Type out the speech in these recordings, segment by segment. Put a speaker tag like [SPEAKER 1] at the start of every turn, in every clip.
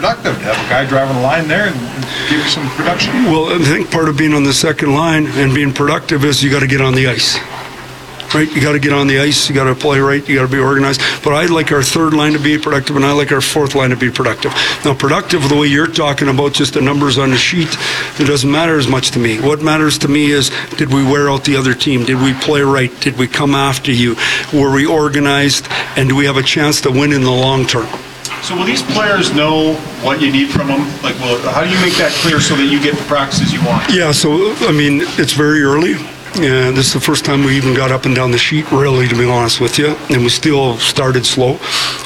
[SPEAKER 1] productive to have a guy driving the line there and give you some production.
[SPEAKER 2] Well, I think part of being on the second line and being productive is you got to get on the ice. Right, you got to get on the ice. You got to play right. You got to be organized. But I like our third line to be productive, and I like our fourth line to be productive. Now, productive, the way you're talking about, just the numbers on the sheet, it doesn't matter as much to me. What matters to me is, did we wear out the other team? Did we play right? Did we come after you? Were we organized? And do we have a chance to win in the long term?
[SPEAKER 1] So will these players know what you need from them? Like, well, how do you make that clear so that you get the practices you want?
[SPEAKER 2] Yeah. So I mean, it's very early. Yeah, this is the first time we even got up and down the sheet, really, to be honest with you. And we still started slow.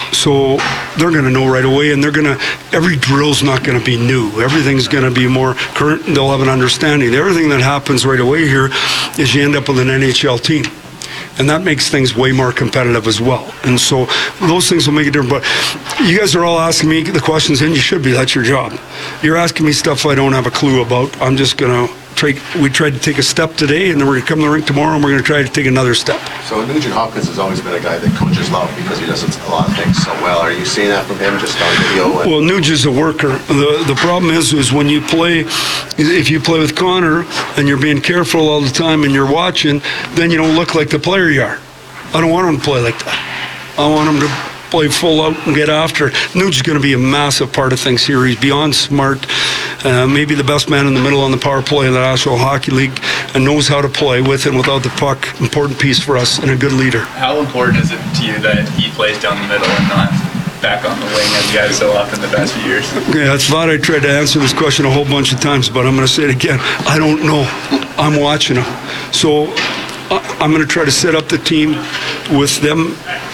[SPEAKER 2] So they're going to know right away, and every drill's not going to be new. Everything's going to be more current, and they'll have an understanding. Everything that happens right away here is you end up with an NHL team. And that makes things way more competitive as well. And so those things will make a difference. But you guys are all asking me the questions, and you should be. That's your job. You're asking me stuff I don't have a clue about. I'm just going to we tried to take a step today, and then we're going to come to the rink tomorrow, and we're going to try to take another step.
[SPEAKER 3] So Nugent Hopkins has always been a guy that coaches love because he does a lot of things so well. Are you seeing that from him just on video?
[SPEAKER 2] Well, Nuge is a worker. The problem is when you play, if you play with Connor and you're being careful all the time and you're watching, then you don't look like the player you are. I don't want him to play like that. I want him to play full out and get after it. Nuge is going to be a massive part of things here. He's beyond smart. Maybe the best man in the middle on the power play in the National Hockey League, and knows how to play with and without the puck. Important piece for us and a good leader.
[SPEAKER 4] How important is it to you that he plays down the middle and not back on the wing as he has so often the past few years?
[SPEAKER 2] Yeah, I thought I tried to answer this question a whole bunch of times, but I'm going to say it again. I don't know. I'm watching him. So I'm going to try to set up the team with them,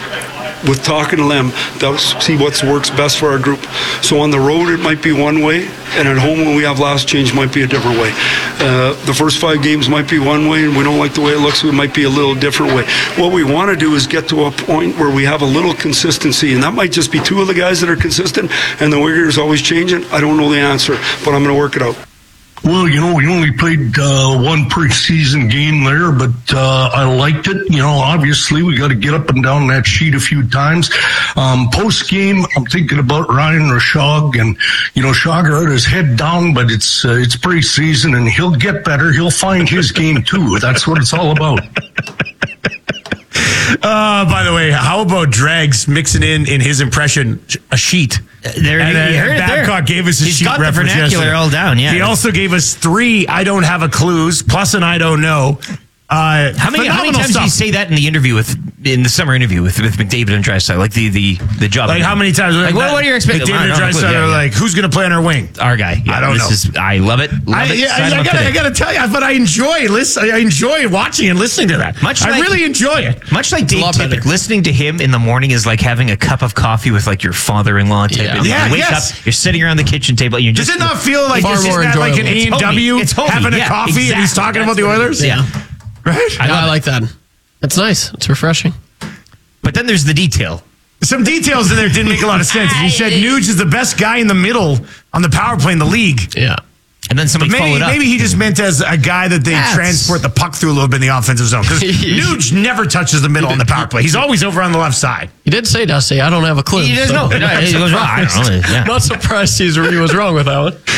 [SPEAKER 2] with talking to them, to see what works best for our group. So on the road, it might be one way, and at home, when we have last change, might be a different way. The first 5 games might be one way, and we don't like the way it looks, so it might be a little different way. What we want to do is get to a point where we have a little consistency, and that might just be 2 of the guys that are consistent, and the wingers always changing. I don't know the answer, but I'm going to work it out.
[SPEAKER 5] Well, we only played one preseason game there, but I liked it. Obviously we got to get up and down that sheet a few times. Post game, I'm thinking about Ryan Rishaug, and Shagar had his head down, but it's preseason, and he'll get better. He'll find his game too. That's what it's all about.
[SPEAKER 6] By the way, how about Drags mixing in his impression a sheet?
[SPEAKER 7] There, you heard it there.
[SPEAKER 6] Babcock gave us a
[SPEAKER 7] He's
[SPEAKER 6] sheet
[SPEAKER 7] got the
[SPEAKER 6] reference
[SPEAKER 7] vernacular
[SPEAKER 6] yesterday.
[SPEAKER 7] all down, yeah.
[SPEAKER 6] He also gave us 3 I don't have a clues plus an I don't know.
[SPEAKER 7] How many times did you say that in the summer interview with McDavid and Draisaitl? Like the job.
[SPEAKER 6] Like how many times?
[SPEAKER 7] Like what are you expecting?
[SPEAKER 6] McDavid and Draisaitl are like, who's going to play on our wing?
[SPEAKER 7] Our guy. Yeah,
[SPEAKER 6] I don't know.
[SPEAKER 7] I love it.
[SPEAKER 6] I got to tell you, but I enjoy watching and listening to that. I really enjoy it.
[SPEAKER 7] Much like Dave Tippett, listening to him in the morning is like having a cup of coffee with like your father-in-law.
[SPEAKER 6] Yeah.
[SPEAKER 7] You wake up, you're sitting around the kitchen table. And
[SPEAKER 6] Does it not feel like it's like an A&W having a coffee and he's talking about the Oilers?
[SPEAKER 8] Yeah.
[SPEAKER 6] Right?
[SPEAKER 8] I like that. It's nice. It's refreshing.
[SPEAKER 7] But then there's the detail.
[SPEAKER 6] Some details in there didn't make a lot of sense. He said Nuge is the best guy in the middle on the power play in the league.
[SPEAKER 8] Yeah.
[SPEAKER 7] And then somebody followed up.
[SPEAKER 6] Maybe he just meant as a guy that they transport the puck through a little bit in the offensive zone. Because Nuge never touches the middle on the power play. He's always over on the left side.
[SPEAKER 8] He did say, Dusty, I don't have a clue.
[SPEAKER 7] He does know. He goes wrong. I don't know. Yeah.
[SPEAKER 8] Not surprised he was wrong with that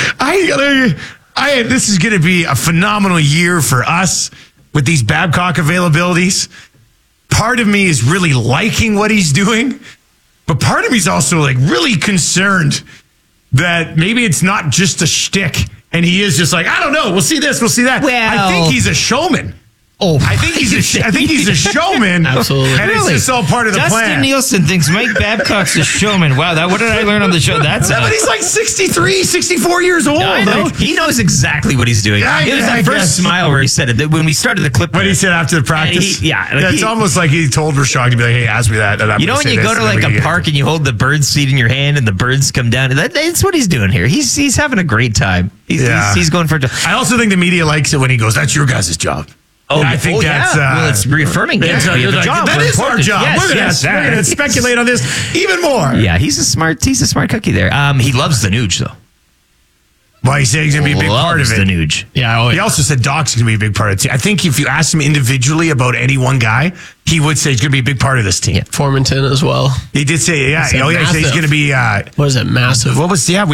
[SPEAKER 8] one.
[SPEAKER 6] This is going to be a phenomenal year for us with these Babcock availabilities. Part of me is really liking what he's doing, but part of me is also like really concerned that maybe it's not just a shtick and he is just like, I don't know, we'll see this, we'll see that.
[SPEAKER 7] Well,
[SPEAKER 6] I think he's a showman.
[SPEAKER 7] Oh,
[SPEAKER 6] I think he's a showman.
[SPEAKER 8] Absolutely.
[SPEAKER 6] And it's just all part of the
[SPEAKER 7] Dustin
[SPEAKER 6] plan.
[SPEAKER 7] Nielsen thinks Mike Babcock's a showman. Wow, what did I learn on the show?
[SPEAKER 6] But he's like 63, 64 years old.
[SPEAKER 7] I know. He knows exactly what he's doing. It was that first smile where he said it. When we started the clip.
[SPEAKER 6] When he said after the practice. It's almost like he told Rishaug to be like, hey, ask me that.
[SPEAKER 7] When you go to like a park and you hold the bird seed in your hand and the birds come down, that's what he's doing here. He's having a great time. He's going for a job.
[SPEAKER 6] I also think the media likes it when he goes, that's your guys' job. I think that's
[SPEAKER 7] well, it's reaffirming.
[SPEAKER 6] That is our job. We're going to speculate on this even more.
[SPEAKER 7] Yeah, he's a smart cookie there. He loves the Nuge though.
[SPEAKER 6] Well, he said he's going to be a big part of it.
[SPEAKER 7] The Nuge.
[SPEAKER 8] Yeah.
[SPEAKER 6] He also said Doc's going to be a big part of it. I think if you asked him individually about any one guy, he would say he's going to be a big part of this team.
[SPEAKER 8] Formanton as well.
[SPEAKER 6] He did say, he said he's going to be.
[SPEAKER 8] What is it? Massive.
[SPEAKER 6] What was,